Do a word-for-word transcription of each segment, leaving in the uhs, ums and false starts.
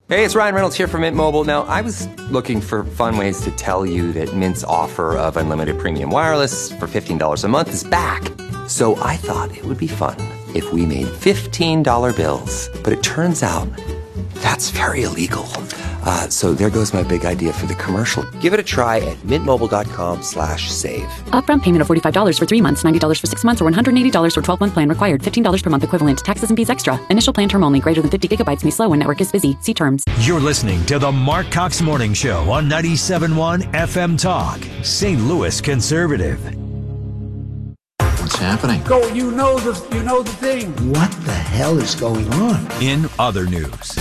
Hey, it's Ryan Reynolds here from Mint Mobile. Now, I was looking for fun ways to tell you that Mint's offer of unlimited premium wireless for fifteen dollars a month is back. So I thought it would be fun if we made fifteen dollar bills. But it turns out that's very illegal. Uh, so there goes my big idea for the commercial. Give it a try at mintmobile.com slash save. Upfront payment of forty-five dollars for three months, ninety dollars for six months, or one hundred eighty dollars for twelve-month plan required. fifteen dollars per month equivalent. Taxes and fees extra. Initial plan term only. Greater than fifty gigabytes may slow when network is busy. See terms. You're listening to the Mark Cox Morning Show on ninety-seven point one F M Talk, Saint Louis Conservative. What's happening? Go, you know the, you know the thing. What the hell is going on? In other news,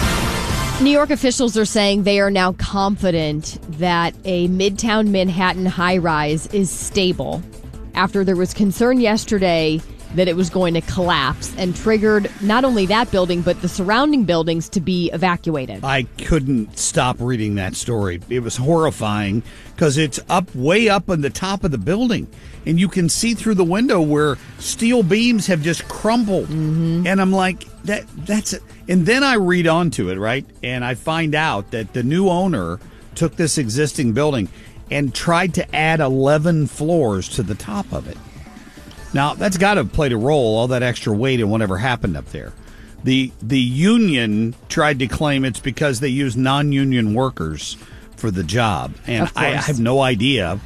New York officials are saying they are now confident that a Midtown Manhattan high-rise is stable after there was concern yesterday that it was going to collapse and triggered not only that building, but the surrounding buildings to be evacuated. I couldn't stop reading that story. It was horrifying because it's up way up on the top of the building, and you can see through the window where steel beams have just crumbled. Mm-hmm. And I'm like, that that's it. And then I read onto it, right? And I find out that the new owner took this existing building and tried to add eleven floors to the top of it. Now, that's got to have played a role, all that extra weight and whatever happened up there. The the union tried to claim it's because they use non-union workers for the job. And I have no idea.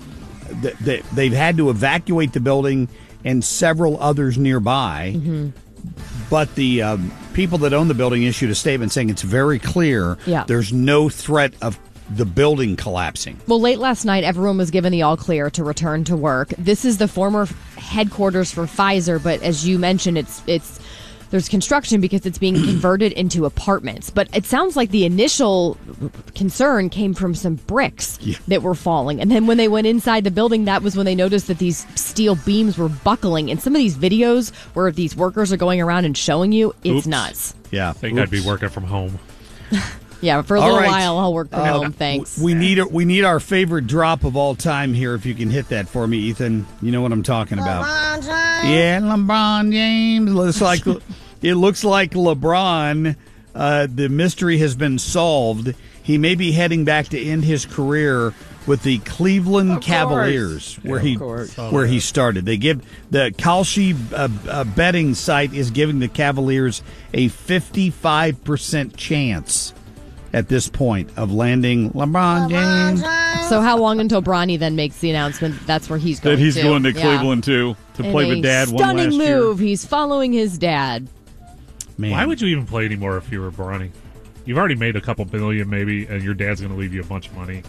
They've had to evacuate the building and several others nearby. Mm-hmm. But the um, people that own the building issued a statement saying it's very clear yeah. there's no threat of the building collapsing. Well, late last night, everyone was given the all clear to return to work. This is the former headquarters for Pfizer, but as you mentioned, it's it's there's construction because it's being converted into apartments. But it sounds like the initial concern came from some bricks yeah. that were falling. And then when they went inside the building, that was when they noticed that these steel beams were buckling. And some of these videos where these workers are going around and showing you, it's Oops. nuts. Yeah. I think Oops. I'd be working from home. Yeah, for a all little right. while, I'll work from uh, home, thanks. We need we need our favorite drop of all time here. If you can hit that for me, Ethan. You know what I'm talking about. LeBron James. Yeah, LeBron James. Looks like, it looks like LeBron, uh, the mystery has been solved. He may be heading back to end his career with the Cleveland of Cavaliers, course. where yeah, he where he started. They give the Kalshi uh, uh, betting site is giving the Cavaliers a fifty-five percent chance at this point of landing LeBron James. So how long until Bronny then makes the announcement that's where he's going to? That he's to. going to yeah. Cleveland, too, to and play with Dad one last stunning move. year. He's following his dad. Man. Why would you even play anymore if you were Bronny? You've already made a couple billion, maybe, and your dad's going to leave you a bunch of money.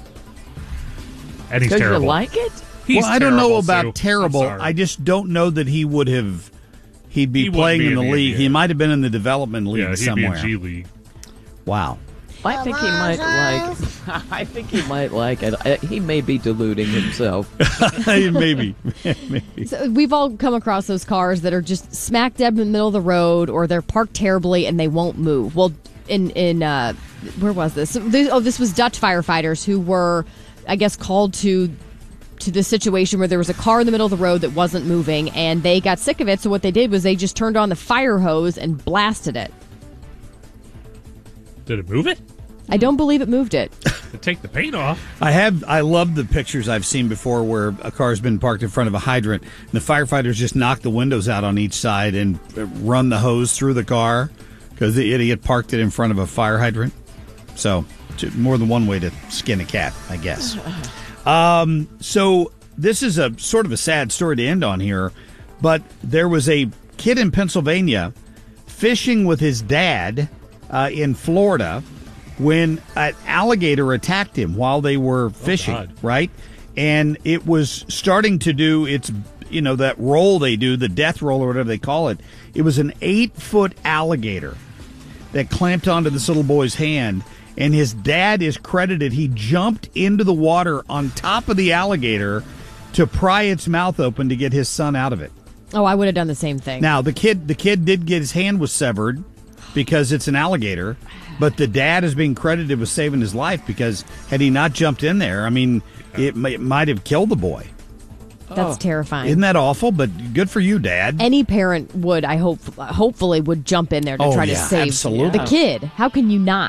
And he's terrible. You like it? He's well, I don't know about Sue. terrible. I just don't know that he would have. He'd be he playing be in the in league. the he might have been in the development league yeah, he'd somewhere. Be in G League. Wow. I think he might like. I think he might like it. He may be deluding himself. Maybe, maybe. So we've all come across those cars that are just smack dab in the middle of the road, or they're parked terribly and they won't move. Well, in in uh, where was this? Oh, this was Dutch firefighters who were, I guess, called to to the situation where there was a car in the middle of the road that wasn't moving, and they got sick of it. So what they did was they just turned on the fire hose and blasted it. Did it move it? I don't believe it moved it. To take the paint off. I have. I love the pictures I've seen before where a car's been parked in front of a hydrant, and the firefighters just knock the windows out on each side and run the hose through the car because the idiot parked it in front of a fire hydrant. So, more than one way to skin a cat, I guess. Um, so, this is a sort of a sad story to end on here, but there was a kid in Pennsylvania fishing with his dad uh, in Florida when an alligator attacked him while they were fishing, oh, right? And it was starting to do its, you know, that roll they do, the death roll or whatever they call it. It was an eight-foot alligator that clamped onto this little boy's hand, and his dad is credited. He jumped into the water on top of the alligator to pry its mouth open to get his son out of it. Oh, I would have done the same thing. Now, the kid, the kid did get his hand was severed because it's an alligator. But the dad is being credited with saving his life because had he not jumped in there, I mean, it, it might have killed the boy. That's oh. terrifying. Isn't that awful? But good for you, Dad. Any parent would, I hope, hopefully, would jump in there to oh, try yeah, to save absolutely. the kid. How can you not?